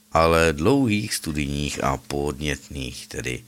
ale dlouhých studijních a podnětných, tedy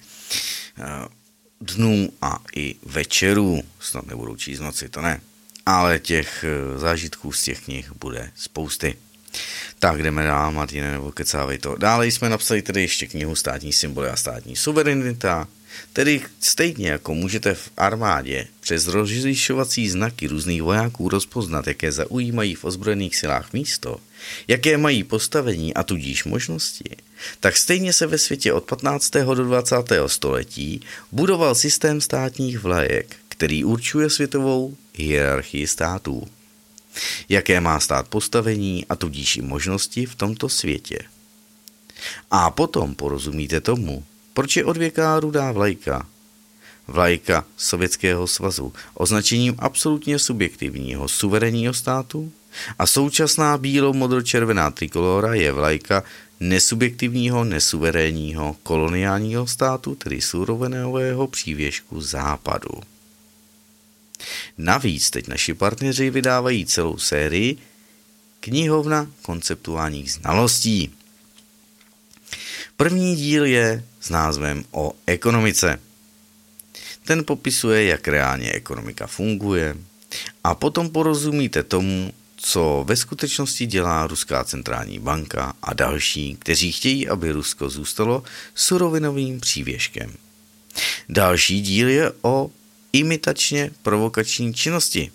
dnů a i večerů. Snad nebudou číst noci, to ne. Ale těch zážitků z těch knih bude spousty. Tak jdeme dál, Martine, nebo kecávej to. Dále jsme napsali tedy ještě knihu Státní symboly a státní suverenita, tedy stejně jako můžete v armádě přes rozlišovací znaky různých vojáků rozpoznat, jaké zaujímají v ozbrojených silách místo, jaké mají postavení a tudíž možnosti, tak stejně se ve světě od 15. do 20. století budoval systém státních vlajek, který určuje světovou hierarchii států. Jaké má stát postavení a tudíž i možnosti v tomto světě. A potom porozumíte tomu, proč je odvěká rudá vlajka Sovětského svazu, označením absolutně subjektivního suverénního státu a současná bílo-modro-červená trikolora je vlajka nesubjektivního, nesuverénního koloniálního státu, tedy surovinového přívěšku západu. Navíc teď naši partneři vydávají celou sérii Knihovna konceptuálních znalostí. První díl je s názvem o ekonomice. Ten popisuje, jak reálně ekonomika funguje a potom porozumíte tomu, co ve skutečnosti dělá Ruská centrální banka a další, kteří chtějí, aby Rusko zůstalo surovinovým přívěškem. Další díl je o imitačně provokační činnosti.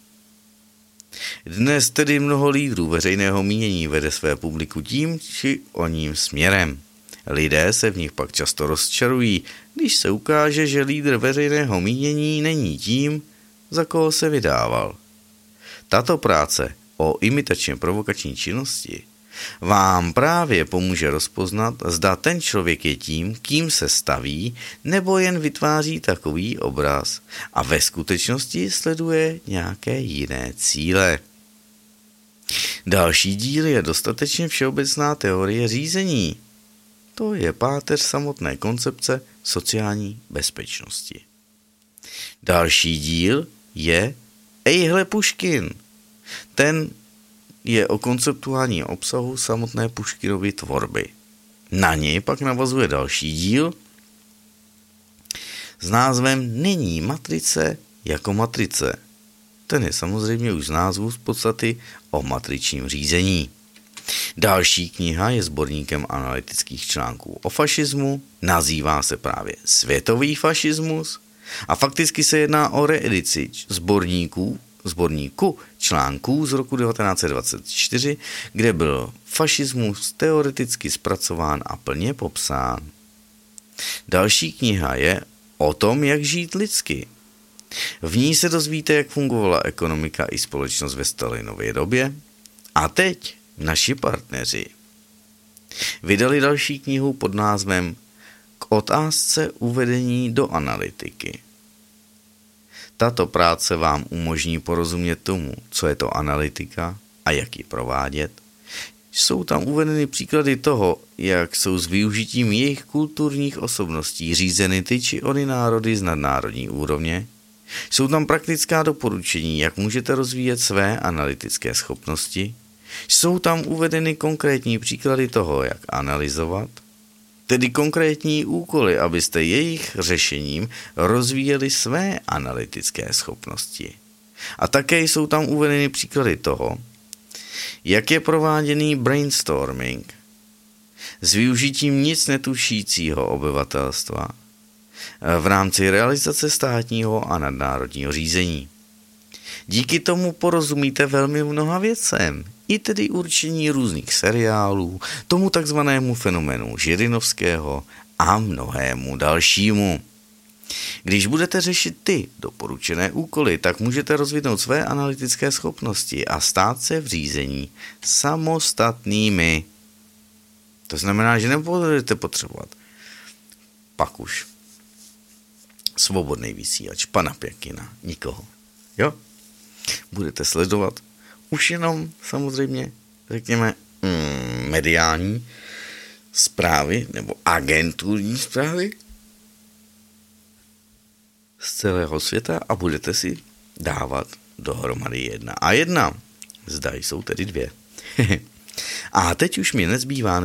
Dnes tedy mnoho lídrů veřejného mínění vede své publiku tím či oním směrem. Lidé se v nich pak často rozčarují, když se ukáže, že lídr veřejného mínění není tím, za koho se vydával. Tato práce o imitačně provokační činnosti vám právě pomůže rozpoznat, zda ten člověk je tím, kým se staví, nebo jen vytváří takový obraz a ve skutečnosti sleduje nějaké jiné cíle. Další díl je dostatečně všeobecná teorie řízení. To je páteř samotné koncepce sociální bezpečnosti. Další díl je Ejhle Puškin. Ten je o konceptuálním obsahu samotné Puškinovy tvorby. Na něj pak navazuje další díl s názvem Není matrice jako matrice. Ten je samozřejmě už z názvu z podstaty o matričním řízení. Další kniha je sborníkem analytických článků o fašismu, nazývá se právě Světový fašismus a fakticky se jedná o reedici sborníku článků z roku 1924, kde byl fašismus teoreticky zpracován a plně popsán. Další kniha je O tom, jak žít lidsky. V ní se dozvíte, jak fungovala ekonomika i společnost ve Stalinově době. A teď naši partneři vydali další knihu pod názvem K otázce uvedení do analytiky. Tato práce vám umožní porozumět tomu, co je to analytika a jak ji provádět. Jsou tam uvedeny příklady toho, jak jsou s využitím jejich kulturních osobností řízeny ty či ony národy z nadnárodní úrovně. Jsou tam praktická doporučení, jak můžete rozvíjet své analytické schopnosti. Jsou tam uvedeny konkrétní příklady toho, jak analyzovat, tedy konkrétní úkoly, abyste jejich řešením rozvíjeli své analytické schopnosti. A také jsou tam uvedeny příklady toho, jak je prováděný brainstorming s využitím nic netušícího obyvatelstva v rámci realizace státního a nadnárodního řízení. Díky tomu porozumíte velmi mnoha věcem, i tedy určení různých seriálů, tomu takzvanému fenoménu Žirinovského a mnohému dalšímu. Když budete řešit ty doporučené úkoly, tak můžete rozvinout své analytické schopnosti a stát se v řízení samostatnými. To znamená, že nebudete potřebovat pak už svobodný vysílač, pana Pěkina, nikoho. Jo? Budete sledovat už jenom samozřejmě, řekněme, mediální zprávy nebo agenturní zprávy z celého světa a budete si dávat dohromady 1 a 1. Zda jsou tedy 2. A teď už mi nezbývá